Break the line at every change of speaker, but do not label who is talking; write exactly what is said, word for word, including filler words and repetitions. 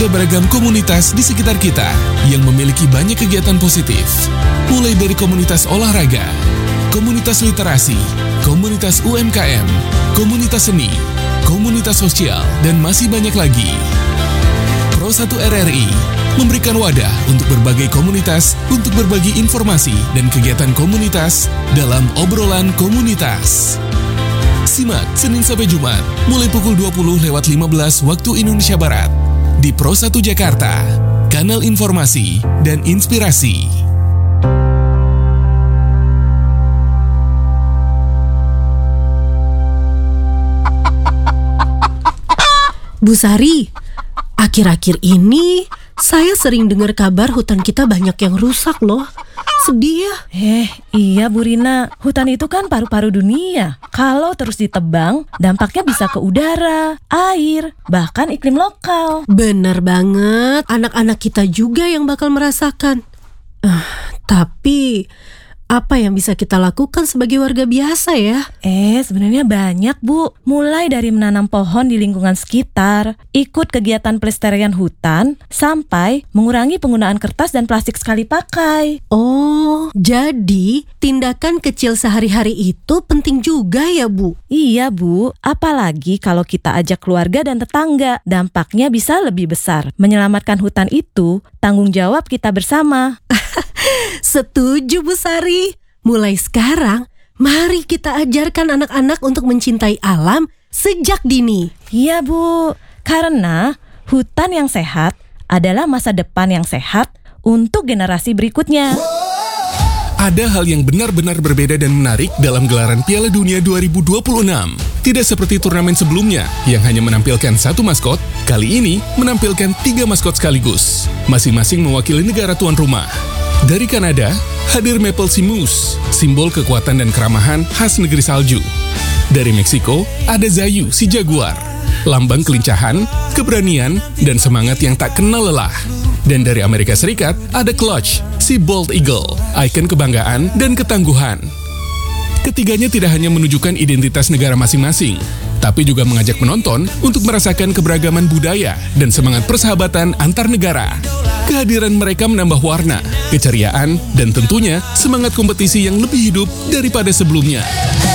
ada beragam komunitas di sekitar kita yang memiliki banyak kegiatan positif. Mulai dari komunitas olahraga, komunitas literasi, komunitas U M K M, komunitas seni, komunitas sosial, dan masih banyak lagi. Pro satu R R I memberikan wadah untuk berbagai komunitas untuk berbagi informasi dan kegiatan komunitas dalam obrolan komunitas. Simak Senin sampai Jumat mulai pukul dua puluh lewat lima belas waktu Indonesia Barat di Pro satu Jakarta, kanal informasi dan inspirasi.
Bu Sari, akhir-akhir ini saya sering dengar kabar hutan kita banyak yang rusak loh. Sedih ya.
Eh, iya Bu Rina, hutan itu kan paru-paru dunia. Kalau terus ditebang, dampaknya bisa ke udara, air, bahkan iklim lokal.
Bener banget, anak-anak kita juga yang bakal merasakan. Uh, tapi apa yang bisa kita lakukan sebagai warga biasa ya?
Eh, sebenarnya banyak Bu. Mulai dari menanam pohon di lingkungan sekitar, ikut kegiatan pelestarian hutan, sampai mengurangi penggunaan kertas dan plastik sekali pakai.
Oh, jadi tindakan kecil sehari-hari itu penting juga ya Bu?
Iya Bu, apalagi kalau kita ajak keluarga dan tetangga, dampaknya bisa lebih besar. Menyelamatkan hutan itu tanggung jawab kita bersama.
Setuju Bu Sari. Mulai sekarang, mari kita ajarkan anak-anak untuk mencintai alam sejak dini.
Iya Bu, karena hutan yang sehat adalah masa depan yang sehat untuk generasi berikutnya.
Ada hal yang benar-benar berbeda dan menarik dalam gelaran Piala Dunia dua ribu dua puluh enam. Tidak seperti turnamen sebelumnya yang hanya menampilkan satu maskot, kali ini menampilkan tiga maskot sekaligus, masing-masing mewakili negara tuan rumah. Dari Kanada, hadir Maple Sea Moose, simbol kekuatan dan keramahan khas negeri salju. Dari Meksiko, ada Zayu, si jaguar, lambang kelincahan, keberanian, dan semangat yang tak kenal lelah. Dan dari Amerika Serikat, ada Clutch, si bald eagle, ikon kebanggaan dan ketangguhan. Ketiganya tidak hanya menunjukkan identitas negara masing-masing, tapi juga mengajak penonton untuk merasakan keberagaman budaya dan semangat persahabatan antar negara. Kehadiran mereka menambah warna, keceriaan, dan tentunya semangat kompetisi yang lebih hidup daripada sebelumnya.